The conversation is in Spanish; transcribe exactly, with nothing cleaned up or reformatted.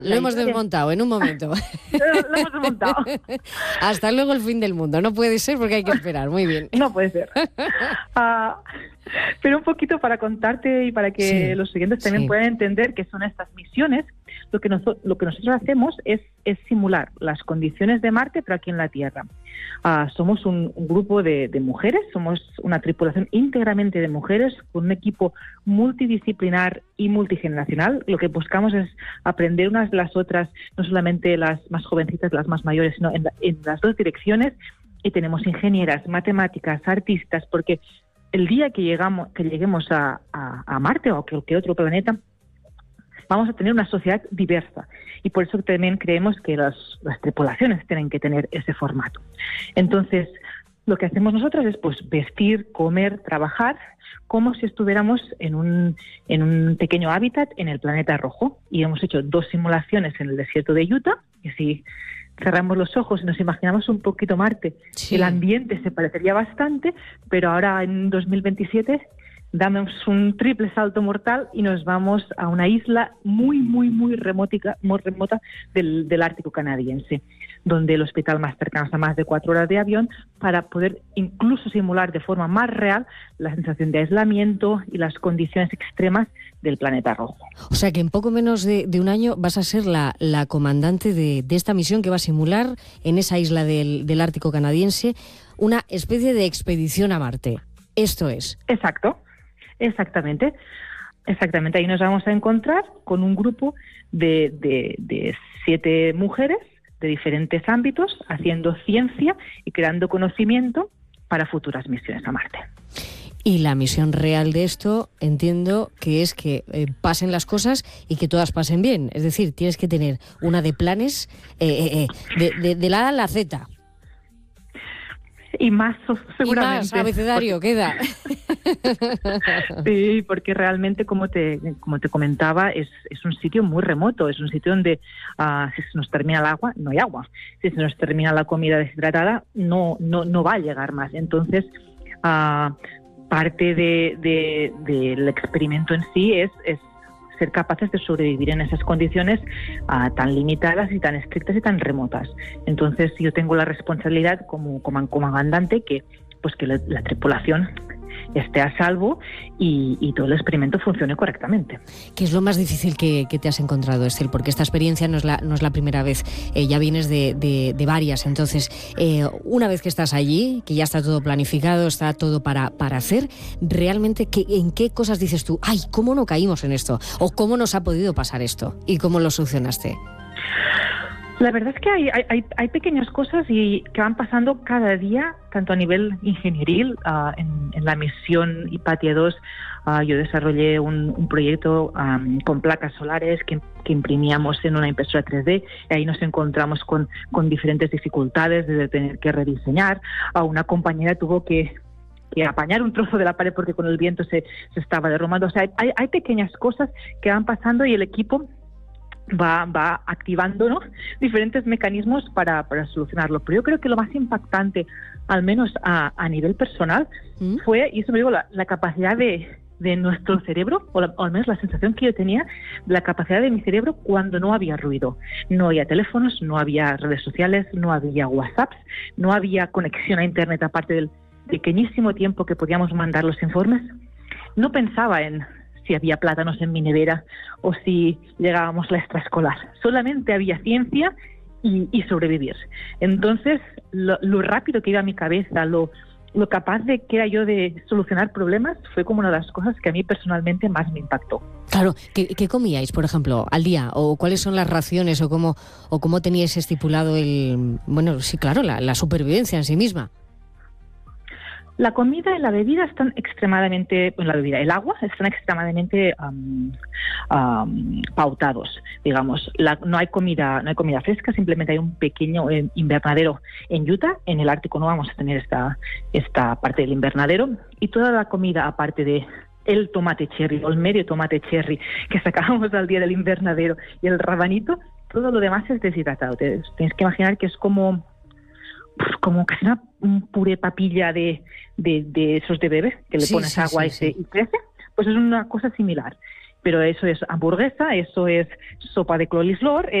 Lo hemos desmontado en un momento. Lo hemos desmontado. Hasta luego el fin del mundo. No puede ser porque hay que esperar. Muy bien. No puede ser. Uh, pero un poquito para contarte y para que sí, los siguientes también sí. puedan entender qué son estas misiones. Lo que, nos, lo que nosotros hacemos es, es simular las condiciones de Marte, pero aquí en la Tierra. Uh, somos un, un grupo de, de mujeres, somos una tripulación íntegramente de mujeres, con un equipo multidisciplinar y multigeneracional. Lo que buscamos es aprender unas de las otras, no solamente las más jovencitas, las más mayores, sino en, la, en las dos direcciones. Y tenemos ingenieras, matemáticas, artistas, porque el día que llegamos, que lleguemos a, a, a Marte o a cualquier otro planeta, vamos a tener una sociedad diversa y por eso también creemos que las, las tripulaciones tienen que tener ese formato. Entonces, lo que hacemos nosotros es pues vestir, comer, trabajar como si estuviéramos en un, en un pequeño hábitat en el planeta rojo. Y hemos hecho dos simulaciones en el desierto de Utah, y si cerramos los ojos y nos imaginamos un poquito Marte, sí. el ambiente se parecería bastante, pero ahora en dos mil veintisiete damos un triple salto mortal y nos vamos a una isla muy, muy, muy remótica, muy remota del, del Ártico canadiense, donde el hospital más cercano está a más de cuatro horas de avión, para poder incluso simular de forma más real la sensación de aislamiento y las condiciones extremas del planeta rojo. O sea que en poco menos de, de un año vas a ser la, la comandante de, de esta misión que va a simular en esa isla del, del Ártico canadiense una especie de expedición a Marte. Esto es. Exacto. Exactamente, exactamente. Ahí nos vamos a encontrar con un grupo de, de, de siete mujeres de diferentes ámbitos haciendo ciencia y creando conocimiento para futuras misiones a Marte. Y la misión real de esto, entiendo que es que eh, pasen las cosas y que todas pasen bien. Es decir, tienes que tener una de planes eh, eh, de, de, de la A a la Z. Y más, seguramente. Y más, abecedario, porque... queda. Sí, porque realmente, como te como te comentaba, es, es un sitio muy remoto, es un sitio donde uh, si se nos termina el agua, no hay agua. Si se nos termina la comida deshidratada, no no no va a llegar más. Entonces, uh, parte de, de, del experimento en sí es, es ser capaces de sobrevivir en esas condiciones uh, tan limitadas y tan estrictas y tan remotas. Entonces yo tengo la responsabilidad como, como comandante que pues que la, la tripulación esté a salvo y, y todo el experimento funcione correctamente. ¿Qué es lo más difícil que, que te has encontrado, Estel? Porque esta experiencia no es la, no es la primera vez, eh, ya vienes de, de, de varias. Entonces, eh, una vez que estás allí, que ya está todo planificado, está todo para, para hacer, realmente, ¿qué, ¿en qué cosas dices tú? ¡Ay, cómo no caímos en esto! ¿O cómo nos ha podido pasar esto? ¿Y cómo lo solucionaste? La verdad es que hay, hay, hay pequeñas cosas y que van pasando cada día, tanto a nivel ingenieril. Uh, en, en la misión Hipatia dos uh, yo desarrollé un, un proyecto um, con placas solares que, que imprimíamos en una impresora tres D, y ahí nos encontramos con, con diferentes dificultades de tener que rediseñar. Uh, una compañera tuvo que que apañar un trozo de la pared porque con el viento se, se estaba derrumbando. O sea, hay, hay pequeñas cosas que van pasando y el equipo va, va activando, ¿no?, diferentes mecanismos para, para solucionarlo. Pero yo creo que lo más impactante, al menos a, a nivel personal, ¿Mm? fue, y eso me digo, la, la capacidad de, de nuestro cerebro, o, la, o al menos la sensación que yo tenía, de la capacidad de mi cerebro cuando no había ruido. No había teléfonos, no había redes sociales, no había WhatsApps, no había conexión a Internet aparte del pequeñísimo tiempo que podíamos mandar los informes. No pensaba en si había plátanos en mi nevera o si llegábamos a la extraescolar. Solamente había ciencia y, y sobrevivir. Entonces, lo, lo rápido que iba a mi cabeza, lo, lo capaz de que era yo de solucionar problemas, fue como una de las cosas que a mí personalmente más me impactó. Claro, ¿qué, qué comíais, por ejemplo, al día? ¿O cuáles son las raciones? ¿O cómo, o cómo teníais estipulado el... Bueno, sí, claro, la, la supervivencia en sí misma? La comida y la bebida están extremadamente, bueno, la bebida, el agua están extremadamente um, um, pautados, digamos. La, no hay comida, no hay comida fresca, simplemente hay un pequeño eh, invernadero en Utah. En el Ártico no vamos a tener esta esta parte del invernadero, y toda la comida, aparte de el tomate cherry o el medio tomate cherry que sacábamos al día del invernadero y el rabanito, todo lo demás es deshidratado. Te, tienes que imaginar que es como como casi una, un puré papilla de, de, de esos de bebé, que le sí, pones sí, agua sí, y, se, sí. y crece, pues es una cosa similar. pero eso es hamburguesa, eso es sopa de colislor,